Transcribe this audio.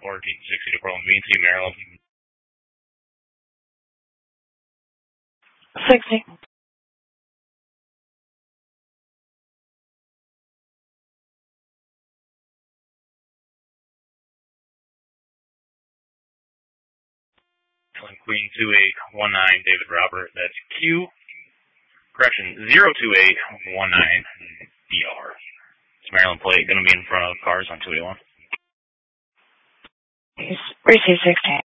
1460 to Portland Bean City, Maryland. 60. Queen 2819, David Robert. That's Q. Correction, 02819 DR. It's Maryland plate, going to be in front of cars on 281. Receive 16.